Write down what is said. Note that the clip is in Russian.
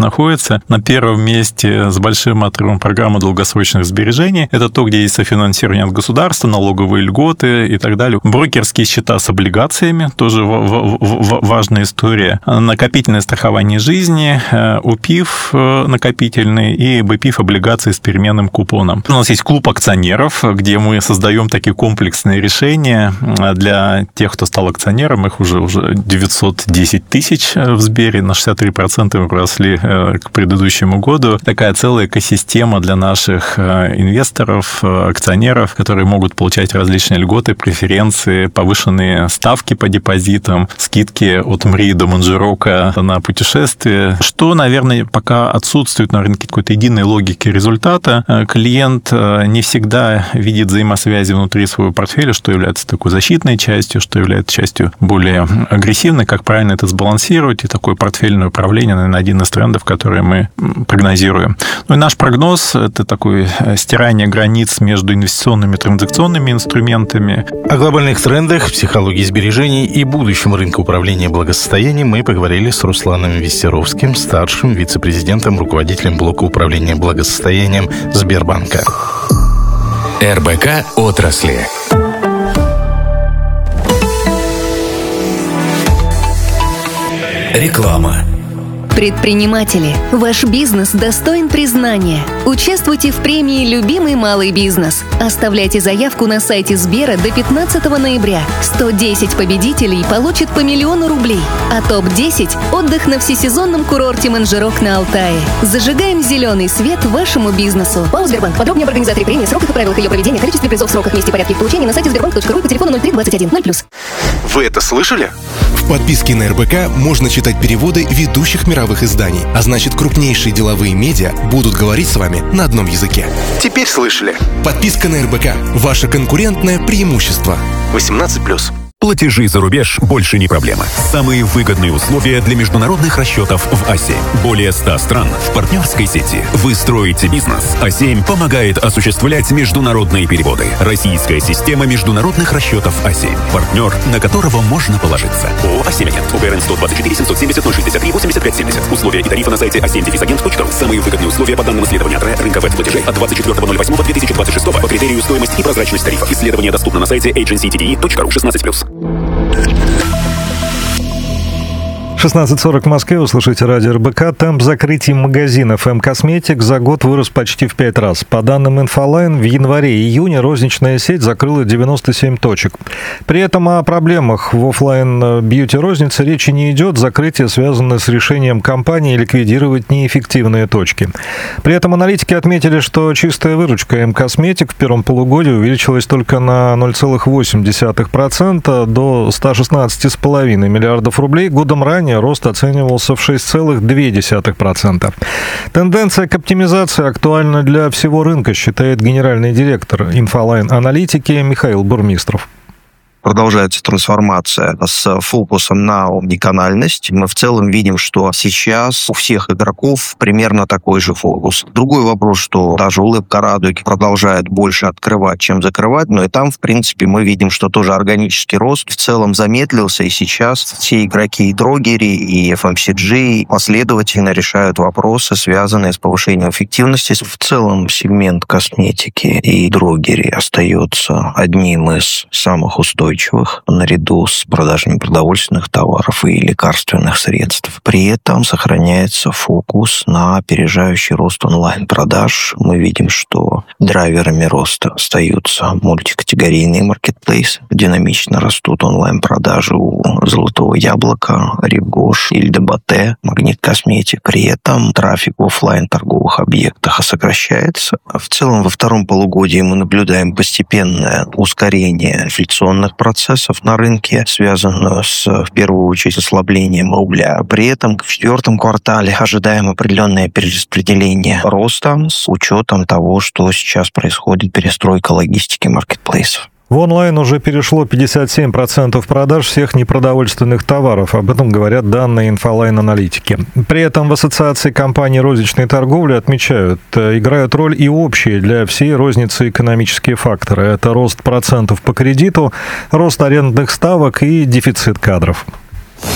находится. На первом месте с большим отрывом программа долгосрочных сбережений. Это то, где есть софинансирование от государства, налоговые льготы и так далее. Брокерские счета с облигациями, тоже важная история. Накопительное страхование жизни, УПИФ накопительный и БПИФ облигации с переменным купоном. У нас есть клуб акционеров, где мы создаем такие комплексные решения для тех, кто стал акционером. Их уже 910 тысяч в Сбере, на 63% мы выросли к предыдущему году. Такая целая экосистема для наших инвесторов, акционеров, которые могут получать различные льготы, преференции, повышенные ставки по депозитам, скидки от МРИ до Манжирока на путешествия. Что, наверное, пока отсутствует на рынке какой-то единой логики результата. Клиент не всегда видит взаимосвязи внутри своего портфеля, что является такой защитной частью, что является частью более агрессивной, как правильно это сбалансировать, и такое портфельное управление, наверное, один из трендов, которые мы прогнозируем. Ну и наш прогноз – это такое стирание границ между инвестиционными и транзакционными инструментами. О глобальных трендах, психологии сбережений и будущем рынка управления благосостоянием мы поговорили с Русланом Вестеровским, старшим вице-президентом, руководителем блока управления благосостоянием Сбербанка. РБК отрасли. Реклама. Предприниматели, ваш бизнес достоин признания. Участвуйте в премии «Любимый малый бизнес». Оставляйте заявку на сайте Сбера до 15 ноября. 110 победителей получат по 1 000 000 рублей. А топ-10 – отдых на всесезонном курорте Манжирок на Алтае. Зажигаем зеленый свет вашему бизнесу. ПАО «Сбербанк». Подробнее об организаторе премии, сроках и правилах ее проведения, количестве призов, сроках, месте и порядке их получения на сайте sberbank.ru и по телефону 03 21 0+. Вы это слышали? В подписке на РБК можно читать переводы ведущих мировых изданий, а значит, крупнейшие деловые медиа будут говорить с вами на одном языке. Теперь слышали. Подписка на РБК – ваше конкурентное преимущество. 18+. Платежи за рубеж больше не проблема. Самые выгодные условия для международных расчетов в А7. Более 100 стран в партнерской сети. Вы строите бизнес. А7 помогает осуществлять международные переводы. Российская система международных расчетов А7. Партнер, на которого можно положиться. ООО «А7-Агент». УГРН 124 770 063 85 70. Условия и тарифы на сайте a7-agent.ru. Самые выгодные условия по данным исследования от рынка веб-платежей от 24.08.2026 по критерию стоимость и прозрачность тарифов. Исследование доступно на сайте agencydde.ru. 16+. 16:40 в Москве. Вы слушаете радио РБК. Темп закрытия магазинов М-Косметик за год вырос почти в 5 раз. По данным Инфолайн, в январе и июне розничная сеть закрыла 97 точек. При этом о проблемах в офлайн-бьюти-рознице речи не идет. Закрытие связано с решением компании ликвидировать неэффективные точки. При этом аналитики отметили, что чистая выручка М-Косметик в первом полугодии увеличилась только на 0,8% до 116,5 миллиардов рублей. Годом ранее рост оценивался в 6,2%. Тенденция к оптимизации актуальна для всего рынка, считает генеральный директор Инфолайн-аналитики Михаил Бурмистров. Продолжается трансформация с фокусом на омниканальность. Мы в целом видим, что сейчас у всех игроков примерно такой же фокус. Другой вопрос, что даже улыбка радуги продолжает больше открывать, чем закрывать, но и там, в принципе, мы видим, что тоже органический рост в целом замедлился, и сейчас все игроки и дрогери, и FMCG последовательно решают вопросы, связанные с повышением эффективности. В целом сегмент косметики и дрогери остается одним из самых устойчивых наряду с продажами продовольственных товаров и лекарственных средств. При этом сохраняется фокус на опережающий рост онлайн-продаж. Мы видим, что драйверами роста остаются мультикатегорийные маркетплейсы. Динамично растут онлайн-продажи у Золотого Яблока, Ревгош, Ильдебате, Магнит Косметик. При этом трафик в офлайн-торговых объектах сокращается. В целом, во втором полугодии мы наблюдаем постепенное ускорение инфляционных процессов на рынке, связанную в первую очередь, с ослаблением рубля. При этом в четвертом квартале ожидаем определенное перераспределение роста с учетом того, что сейчас происходит перестройка логистики маркетплейсов. В онлайн уже перешло 57% продаж всех непродовольственных товаров. Об этом говорят данные Инфолайн-аналитики. При этом в Ассоциации компаний розничной торговли отмечают, играют роль и общие для всей розницы экономические факторы. Это рост процентов по кредиту, рост арендных ставок и дефицит кадров.